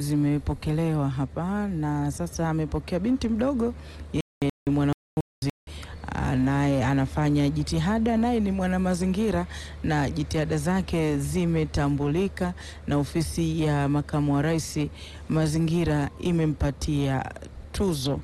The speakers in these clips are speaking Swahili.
zimepokelewa hapa, na sasa amepokea binti mdogo, yeye ni mwanafunzi, naye anafanya jitihada, naye ni mwana mazingira, na jitihada zake zimetambulika na ofisi ya makamu wa rais mazingira imempatia tuzo.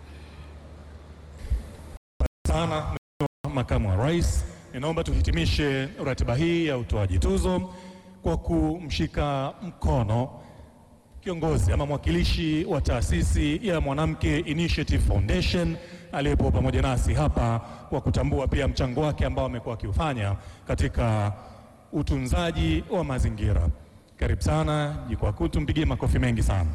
Sana makamu wa rais, ninaomba tuhitimishe ratiba hii ya utoaji tuzo kwa kumshika mkono kiongozi ama mwakilishi wa taasisi ya Mwanamke Initiative Foundation aliyepo pamoja nasi hapa, kwa kutambua pia mchango wake ambao amekuwa akiufanya katika utunzaji wa mazingira. Karibu sana Jukwaa Kuu, tumpigie makofi mengi sana.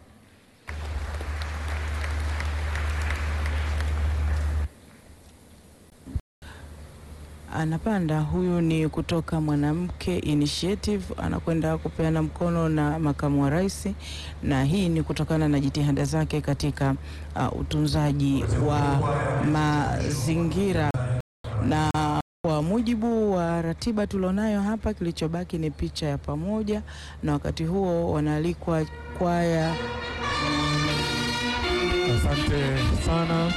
Anapanda, huyu ni kutoka Mwanamke Initiative, anakwenda kupeana mkono na makamu wa rais, na hii ni kutokana na jitihada zake katika utunzaji wa mazingira. Na kwa mujibu wa ratiba tulionayo hapa, kilichobaki ni picha ya pamoja, na wakati huo wanaalikwa kwaya. Asante sana.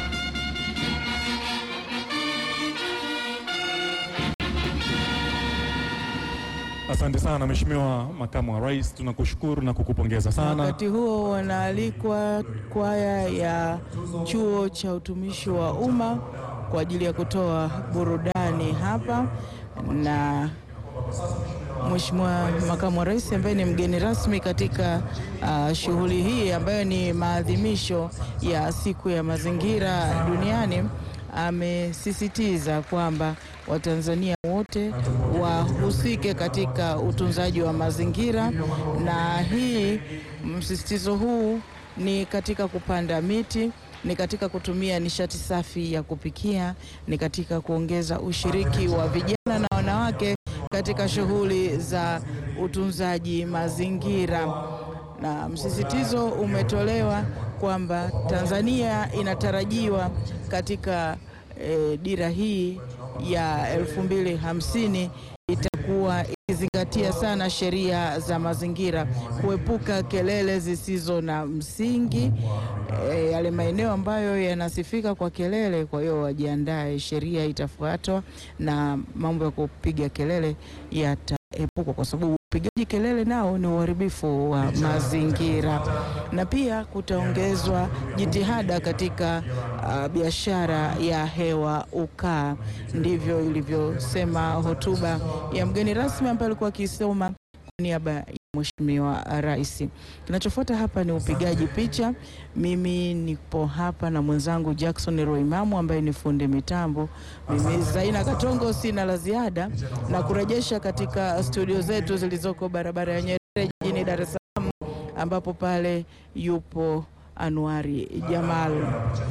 Asante sana Mheshimiwa Makamu wa Rais, tunakushukuru na kukupongeza sana. Wakati huo wanaalikwa kwaya ya Chuo cha Utumishi wa Umma kwa ajili ya kutoa burudani hapa, na Mheshimiwa Makamu wa Rais ambaye ni mgeni rasmi katika shughuli hii ambayo ni maadhimisho ya siku ya mazingira duniani, amesisitiza kwamba Watanzania wote wahusike katika utunzaji wa mazingira, na hii msisitizo huu ni katika kupanda miti, ni katika kutumia nishati safi ya kupikia, ni katika kuongeza ushiriki wa vijana na wanawake katika shughuli za utunzaji mazingira. Na msisitizo umetolewa kwamba Tanzania inatarajiwa katika dira hii ya 2050 itakuwa ikizingatia sana sheria za mazingira, kuepuka kelele zisizo na msingi, yale maeneo ambayo yanasifika kwa kelele. Kwa hiyo wajiandae, sheria itafuatwa na mambo ya kupiga kelele yataepukwa, kwa sababu upigaji kelele nao ni uharibifu wa mazingira. Na pia kutaongezwa jitihada katika biashara ya hewa ukaa. Ndivyo ilivyosema hotuba ya mgeni rasmi ambaye alikuwa akisoma kwa niaba ya Mheshimiwa Rais. Kinachofuata hapa ni upigaji picha. Mimi nipo hapa na mwenzangu Jackson Roimamu ambaye ni fundi mitambo. Mimi Zaina Katongo sina la ziada na kurejesha katika studio zetu zilizoko barabara ya Nyerere jijini Dar es Salaam, ambapo pale yupo Anuari Jamal.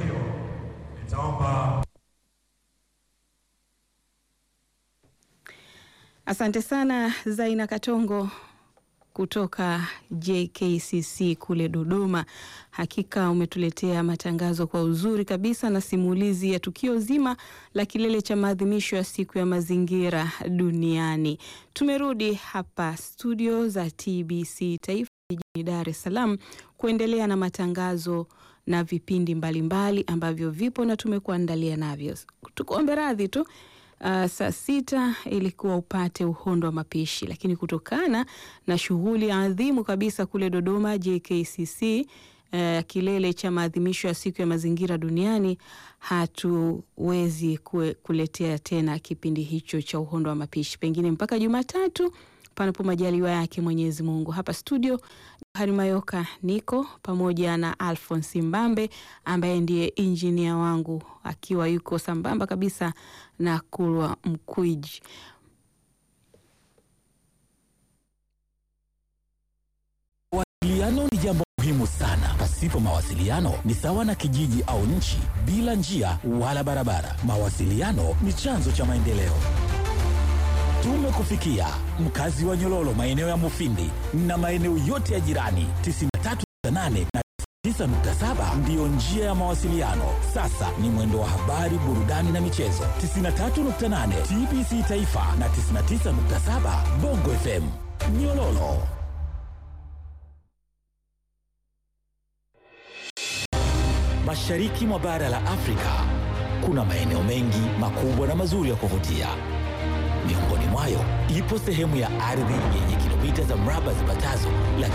Asante sana Zaina Katongo kutoka JKCC kule Dodoma. Hakika umetuletea matangazo kwa uzuri kabisa na simulizi ya tukio zima la kilele cha maadhimisho ya siku ya mazingira duniani. Tumerudi hapa studio za TBC Taifa jijini Dar es Salaam kuendelea na matangazo na vipindi mbalimbali ambavyo vipo na tumekuandalia navyo. Tukuombe radhi tu, saa 6 ilikuwa upate uhondo wa mapishi, lakini kutokana na shughuli adhimu kabisa kule Dodoma JKCC, kilele cha maadhimisho ya siku ya mazingira duniani, hatuwezi kuletea tena kipindi hicho cha uhondo wa mapishi, pengine mpaka Jumatatu panapo majaliwa yake Mwenyezi Mungu. Hapa studio Johari Mayoka niko pamoja na Alphonse Mbambe ambaye ndiye engineer wangu, akiwa yuko sambamba kabisa na Kulwa Mkwiji. Mawasiliano ni jambo muhimu sana. Pasipo mawasiliano ni sawa na kijiji au nchi bila njia wala barabara. Mawasiliano ni chanzo cha maendeleo. Tumekufikia mkazi wa Nyololo, maeneo ya Mufindi na maeneo yote ya jirani. 93.8 na 9.7 ndiyo njia ya mawasiliano. Sasa ni mwendo wa habari, burudani na michezo. 93.8 TBC Taifa na 99.7 Bongo FM Nyololo. Mashariki mwa bara la Afrika kuna maeneo mengi makubwa na mazuri ya kuvutia. Miongoni mwayo ipo sehemu ya ardhi yenye kilomita za mraba zipatazo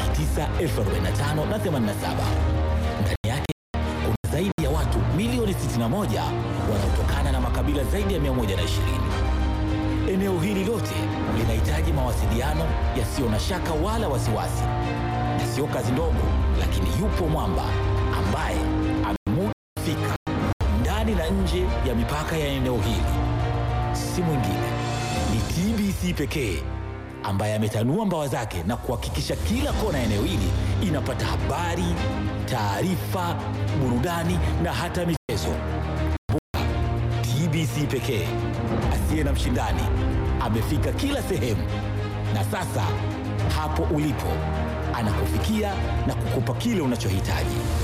945,087. Ndani yake kuna zaidi ya watu milioni 61 wanaotokana na makabila zaidi ya 120. Eneo hili lote linahitaji mawasiliano yasiyo na shaka wala wasiwasi. Na sio kazi ndogo, lakini yupo mwamba ambaye amemudu kufika ndani na nje ya mipaka ya eneo hili. Si mwingine, ni TBC pekee ambaye ametanua mbawa zake na kuhakikisha kila kona ya eneo hili inapata habari, taarifa, burudani na hata michezo. TBC pekee asiye na mshindani amefika kila sehemu, na sasa hapo ulipo anakufikia na kukupa kile unachohitaji.